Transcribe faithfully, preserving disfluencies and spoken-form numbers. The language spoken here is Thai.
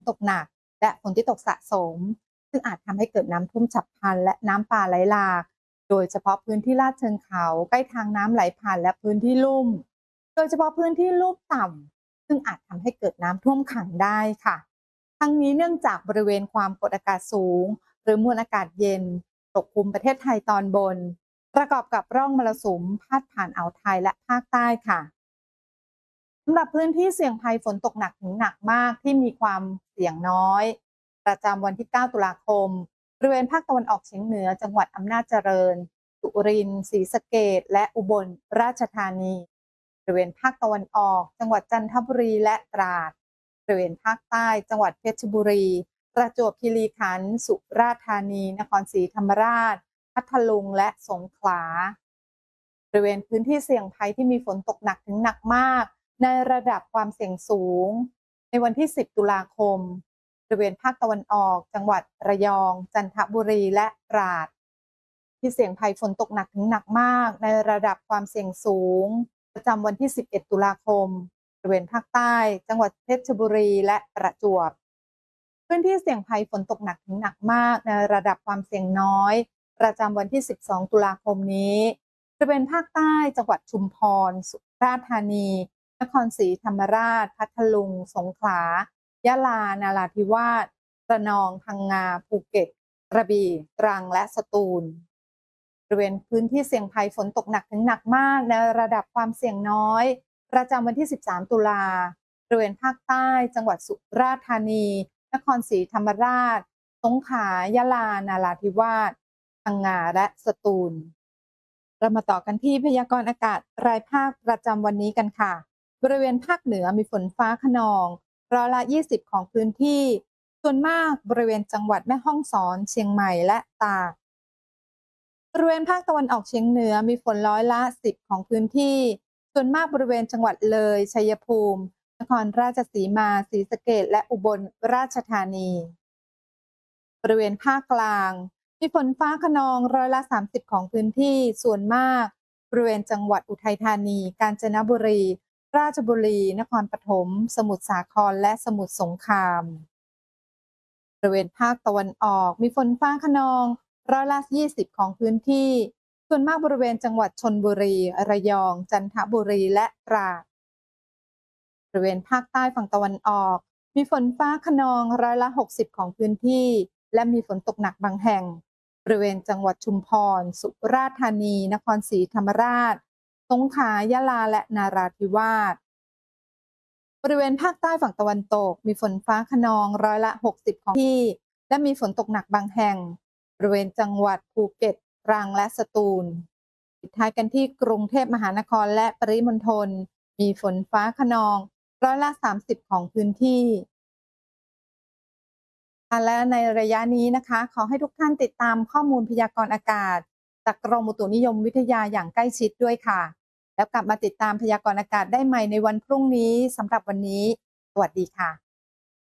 ตกหนักและฝนที่ตกสะสมซึ่งอาจทำให้เกิดน้ำท่วมฉับพลันและน้ำป่าไหลหลากโดยเฉพาะพื้นที่ลาดเชิงเขาใกล้ทางน้ำไหลผ่านและพื้นที่ลุ่มโดยเฉพาะพื้นที่ลุ่มต่ำซึ่งอาจทำให้เกิดน้ำท่วมขังได้ค่ะทั้งนี้เนื่องจากบริเวณความกดอากาศสูงหรือมวลอากาศเย็นปกคลุมประเทศไทยตอนบนประกอบกับร่องมรสุมพาดผ่านอ่าวไทยและภาคใต้ค่ะสำหรับพื้นที่เสี่ยงภัยฝนตกหนักถึงหนักมากที่มีความเสี่ยงน้อยประจำวันที่ เก้า ตุลาคมบริเวณภาคตะวันออกเฉียงเหนือจังหวัดอำนาจเจริญสุรินทร์ศรีสะเกษและอุบลราชธานีบริเวณภาคตะวันออกจังหวัดจันทบุรีและตราดบริเวณภาคใต้จังหวัดเพชรบุรีประจวบคีรีขันธ์สุราษฎร์ธานีนครศรีธรรมราชพัทลุงและสงขลาบริเวณพื้นที่เสี่ยงภัยที่มีฝนตกหนักถึงหนักมากในระดับความเสี่ยงสูงในวันที่ สิบ ตุลาคมบริเวณภาคตะวันออกจังหวัดระยองจันทบุรีและตราดที่เสี่ยงภัยฝนตกหนักถึงหนักมากในระดับความเสี่ยงสูงประจำวันที่ สิบเอ็ด ตุลาคมบริเวณภาคใต้จังหวัดเพชรบุรีและประจวบพื้นที่เสี่ยงภัยฝนตกหนักถึงหนักมากในระดับความเสี่ยงน้อยประจำวันที่ สิบสอง ตุลาคมนี้บริเวณภาคใต้จังหวัดชุมพรสุราษฎร์ธานีนครศรีธรรมราชพัทลุงสงขลายะลานาราธิวาสระนองพังงาภูเก็ตกระบี่ตรังและสตูลบริเวณพื้นที่เสี่ยงภัยฝนตกหนักถึงหนักมากในระดับความเสี่ยงน้อยประจำวันที่ สิบสาม ตุลาบริเวณภาคใต้จังหวัดสุราษฎร์ธานีนครศรีธรรมราชสงขลายะลานาราธิวาสพังงาและสตูลเรามาต่อกันที่พยากรณ์อากาศรายภาคประจำวันนี้กันค่ะบริเวณภาคเหนือมีฝนฟ้าคะนองร้อยละยี่สิบของพื้นที่ส่วนมากบริเวณจังหวัดแม่ฮ่องสอนเชียงใหม่และตากบริเวณภาคตะวันออกเฉียงเหนือมีฝนร้อยละสิบของพื้นที่ส่วนมากบริเวณจังหวัดเลยชัยภูมินครราชสีมาศรีสะเกษและอุบลราชธานีบริเวณภาคกลางมีฝนฟ้าคะนองร้อยละสามสิบของพื้นที่ส่วนมากบริเวณจังหวัดอุทัยธานีกาญจนบุรีราชบุรีนครปฐมสมุทรสาครและสมุทรสงครามบริเวณภาคตะวันออกมีฝนฟ้าคะนองร้อยละยี่สิบของพื้นที่ส่วนมากบริเวณจังหวัดชลบุรีระยองจันทบุรีและตราดบริเวณภาคใต้ฝั่งตะวันออกมีฝนฟ้าคะนองร้อยละหกสิบของพื้นที่และมีฝนตกหนักบางแห่งบริเวณจังหวัดชุมพรสุราษฎร์ธานีนครศรีธรรมราชสงขลายะลาและนาราธิวาสบริเวณภาคใต้ฝั่งตะวันตกมีฝนฟ้าคะนองร้อยละหกสิบของที่และมีฝนตกหนักบางแห่งบริเวณจังหวัดภูเก็ตตรังและสตูลปิดท้ายกันที่กรุงเทพมหานครและปริมณฑลมีฝนฟ้าคะนองร้อยละสามสิบของพื้นที่และในระยะนี้นะคะขอให้ทุกท่านติดตามข้อมูลพยากรณ์อากาศจากกรมอุตุนิยมวิทยาอย่างใกล้ชิดด้วยค่ะแล้วกลับมาติดตามพยากรณ์อากาศได้ใหม่ในวันพรุ่งนี้สำหรับวันนี้สวัสดีค่ะ